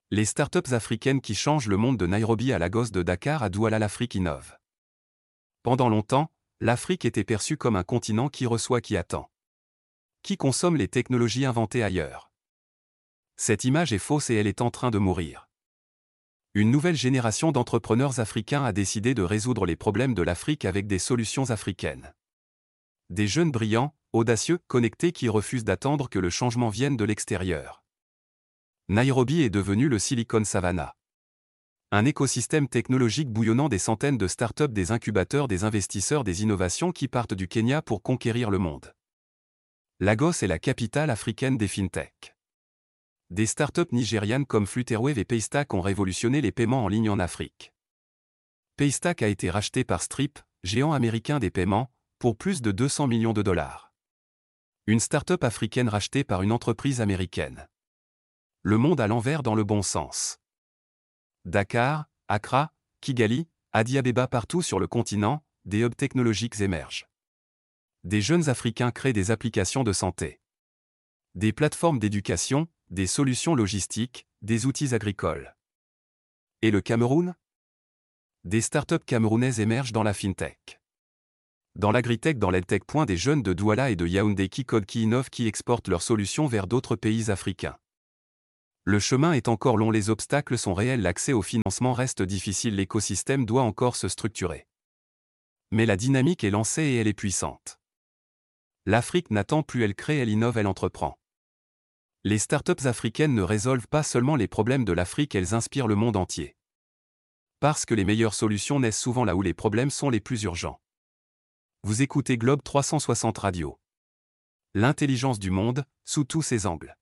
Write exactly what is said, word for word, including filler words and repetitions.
Les startups africaines qui changent le monde de Nairobi à Lagos, de Dakar à Douala, l'Afrique innove. Pendant longtemps, l'Afrique était perçue comme un continent qui reçoit, qui attend, qui consomme les technologies inventées ailleurs. Cette image est fausse et elle est en train de mourir. Une nouvelle génération d'entrepreneurs africains a décidé de résoudre les problèmes de l'Afrique avec des solutions africaines. Des jeunes brillants, audacieux, connectés qui refusent d'attendre que le changement vienne de l'extérieur. Nairobi est devenu le Silicon Savannah. Un écosystème technologique bouillonnant, des centaines de startups, des incubateurs, des investisseurs, des innovations qui partent du Kenya pour conquérir le monde. Lagos est la capitale africaine des fintech. Des startups nigérianes comme Flutterwave et Paystack ont révolutionné les paiements en ligne en Afrique. Paystack a été racheté par Stripe, géant américain des paiements, pour plus de deux cents millions de dollars. Une startup africaine rachetée par une entreprise américaine. Le monde à l'envers dans le bon sens. Dakar, Accra, Kigali, Addis Abeba, partout sur le continent, des hubs technologiques émergent. Des jeunes Africains créent des applications de santé, des plateformes d'éducation, des solutions logistiques, des outils agricoles. Et le Cameroun? Des startups camerounaises émergent dans la fintech, dans l'agritech, dans l'edtech. Des jeunes de Douala et de Yaoundé qui codent, qui innovent, qui exportent leurs solutions vers d'autres pays africains. Le chemin est encore long, les obstacles sont réels, l'accès au financement reste difficile, l'écosystème doit encore se structurer. Mais la dynamique est lancée et elle est puissante. L'Afrique n'attend plus, elle crée, elle innove, elle entreprend. Les startups africaines ne résolvent pas seulement les problèmes de l'Afrique, elles inspirent le monde entier. Parce que les meilleures solutions naissent souvent là où les problèmes sont les plus urgents. Vous écoutez Globe trois cent soixante Radio. L'intelligence du monde, sous tous ses angles.